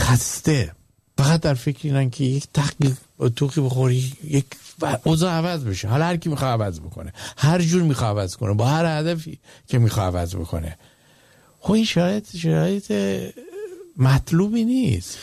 خسته، فقط در فکر اینن که یک تحقیق توقی بخوری، یک اوضاع عوض بشه. حالا هر کی میخواد عوض بکنه، هر جور میخواد عوض کنه، با هر هدفی که میخواد عوض بکنه. خب این شرایط مطلوبی نیست.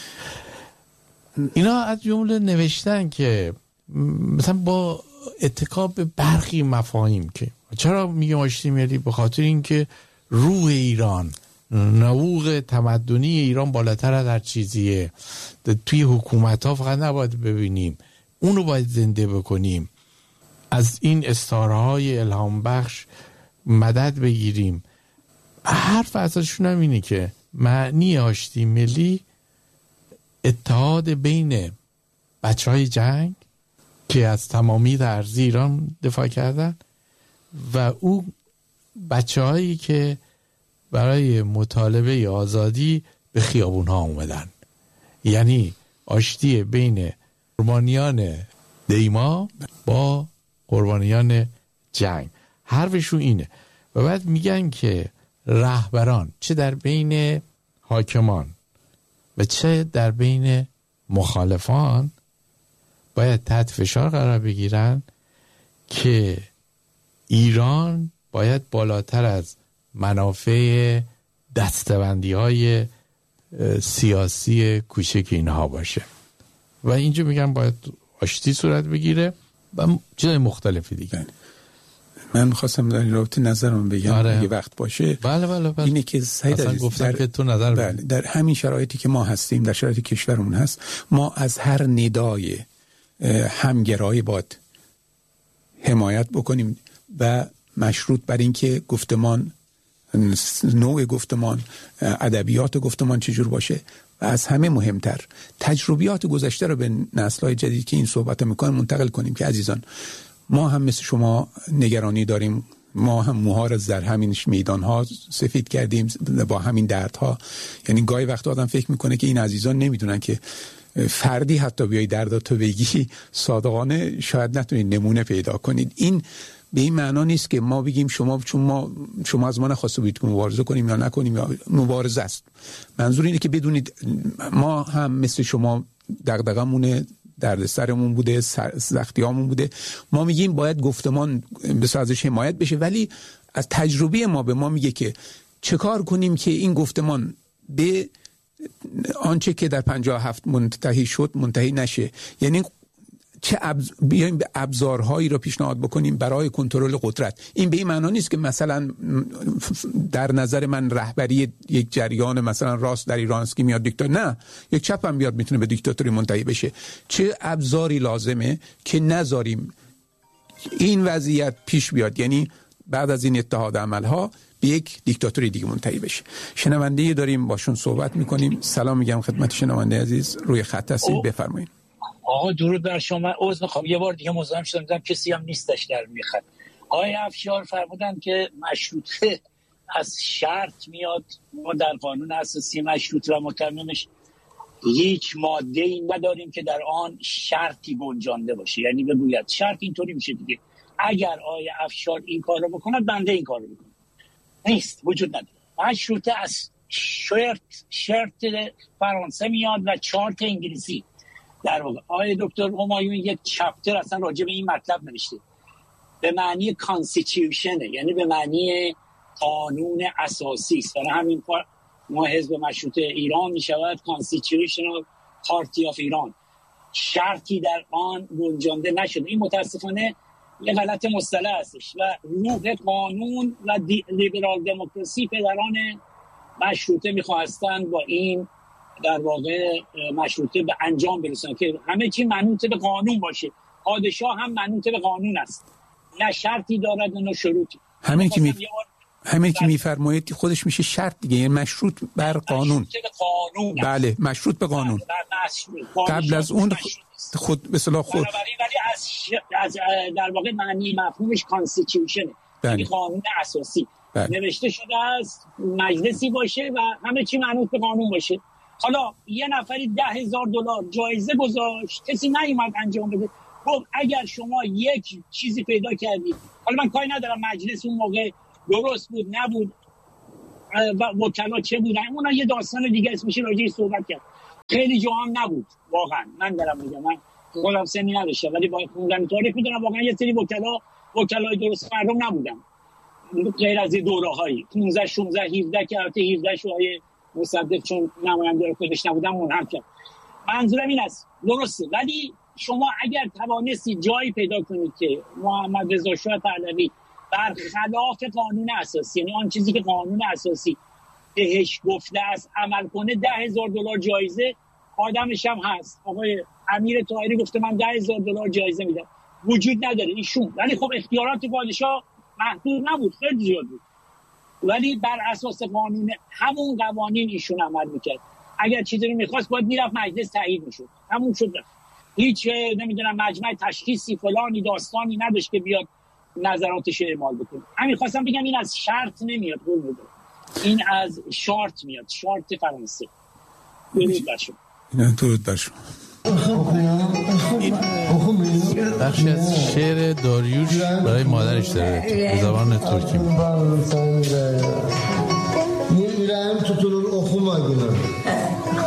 اینا از جمله نوشتن که مثلا با اتکا به برخی مفاهیم که چرا میگم آشتی ملی، به خاطر اینکه روح ایران، نبوغ تمدنی ایران بالاتر از هر چیزیه. توی حکومت ها فقط نباید ببینیم، اونو باید زنده بکنیم، از این استارهای الهام بخش مدد بگیریم. حرف ازشون هم اینه که معنی آشتی ملی اتحاد بین بچهای جنگ که از تمامی ارضی ایران دفاع کردن و او بچه‌هایی که برای مطالبه آزادی به خیابون ها اومدن. یعنی آشتی بین قربانیان دیما با قربانیان جنگ. حرفشون اینه. و بعد میگن که رهبران چه در بین حاکمان و چه در بین مخالفان باید تحت فشار قرار بگیرن که ایران باید بالاتر از منافع دستبندی های سیاسی کوچک اینها باشه. و اینجا میگم باید آشتی صورت بگیره و چیزای مختلفی دیگه. من خواستم در این رابطه نظرم بگم. آره. اگه وقت باشه. بله. اینه که سعید عزیز گفتم که تو نظر بله. در همین شرایطی که ما هستیم، در شرایط کشورمون هست، ما از هر ندای همگرایی باید حمایت بکنیم و مشروط بر این که گفتمان، نوع گفتمان، ادبیات گفتمان چجور باشه و از همه مهمتر تجربیات گذشته رو به نسل‌های جدید که این صحبت میکنن منتقل کنیم که عزیزان، ما هم مثل شما نگرانی داریم، ما هم موها رو در همین میدان‌ها سفید کردیم با همین دردها. یعنی گاهی وقت آدم فکر میکنه که این عزیزان نمیدونن که فردی حتی بیای درداتو بگی صادقانه شاید نتونید نمونه پیدا کنید. این به این معنا نیست که ما بگیم شما از ما نخواسته بودید که مبارزه کنیم یا نکنیم، یا مبارزه است. منظور اینه که بدونید ما هم مثل شما دغدغمون دردسرمون بوده، سختیامون بوده. ما میگیم باید گفتمان به ازش حمایت بشه، ولی از تجربه ما به ما میگه که چه کار کنیم که این گفتمان به آنچه که در 57 منتهی شد منتهی نشه. یعنی بیایم به ابزارهایی را پیشنهاد بکنیم برای کنترل قدرت. این به این معنا نیست که مثلا در نظر من رهبری یک جریان مثلا راست در ایران است که میاد دیکتاتور، نه، یک چپ هم بیاد میتونه به دیکتاتوری منتهی بشه. چه ابزاری لازمه که نذاریم این وضعیت پیش بیاد، یعنی بعد از این اتحاد عملها به یک دیکتاتوری دیگه منتهی بشه. شنونده داریم باشون صحبت میکنیم. سلام میگم خدمت شنونده عزیز، روی خط هستید، بفرمایید. آقا درود بر شما. عذر میخوام یه بار دیگه مزاحم شدم، کسی هم نیستش در میخواد. آقای افشار فرمودن که مشروطه از شرط میاد. ما در قانون اساسی مشروطه و متممش هیچ ماده‌ای نداریم که در آن شرطی گنجانده باشه، یعنی بگوید شرط اینطوری میشه دیگه، اگر آقای افشار این کار رو بکند بنده این کار رو بکنم. نیست، وجود نداره. مشروطه از شرط فرانسه میاد و چارت انگلیسی. در واقع آقای دکتر همایون یک چپتر اصلا راجع به این مطلب نوشته، به معنی کانستیتیوشنه، یعنی به معنی قانون اساسی است. برای همین ما حزب مشروطه ایران می شود کانستیتیوشنال پارتی آف ایران. شرطی در آن گنجانده نشده. این متاسفانه یه غلط مصطلح هستش و روح قانون و لیبرال دموکراسی پدران مشروطه می‌خواستن با این در واقع مشروطه به انجام برسونن که همه چی منوط به قانون باشه. پادشاه هم منوط به قانون است، نه شرطی دارد و نه شروطی. همین که میفرمایید خودش میشه شرط دیگه، یعنی مشروط بر قانون. بله، مشروط به قانون. قبل از اون خود به اصطلاح خود ولی از در واقع معنی مفهومش کانستیتیوشنه، یعنی قانون اساسی. نوشته شده است مجلسی باشه و همه چی منوط به قانون باشه. حالا یه نفری $10,000 جایزه گذاشت، کسی نیومد انجام بده. خب اگر شما یک چیزی پیدا کردید، حالا من کاری ندارم مجلس اون موقع درست بود نبود و وکلا چه بودن، اونا یه داستان دیگه است، میشه راجعش صحبت کرد. خیلی جا هم نبود واقعا. من دارم میگم، من خودم سنی نداشتم ولی با خوندن تاریخ میدونم واقعا یه سری وکلای درست مردم نبودن، غیر از دوره‌هایی 15 16 17 که البته 17 شوهای مصدق چون نماینده خودش نبودن منحل کرد. منظورم این است درسته، ولی شما اگر توانستی جایی پیدا کنید که محمد رضا شاه پهلوی برخلاف قانون اساسی، یعنی آن چیزی که قانون اساسی بهش گفته است عمل کنه، $10,000 جایزه آدمش هم هست. آقای امیر طاهری گفته من $10,000 جایزه میدم، وجود نداره ایشون. ولی خب اختیارات پادشاه محدود نبود، خیلی زیاد بود، ولی بر اساس قانون همون قوانین ایشون عمل میکرد. اگر چیزی رو میخواست باید میرفت مجلس تایید میشد، همون شد. هیچ نمیدونم مجمع تشخیصی فلانی داستانی نداشت که بیاد نظراتش اعمال بکنه. همین خواستم بگم این از شرط نمیاد، این از شارت میاد، شارت فرانسه. درود بر شما. درود بر شما. این بخشی از شعر داریوش برای مادرش داره به زبان ترکی.